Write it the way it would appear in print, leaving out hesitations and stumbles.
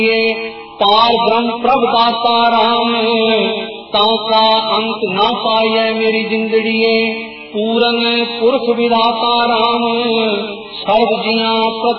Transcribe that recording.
पार ब्रह्म प्रभ दाता राम, ताका अंत ना पाए मेरी जिंदड़िए। पूरन पुरुष विधाता राम, सर्व जिया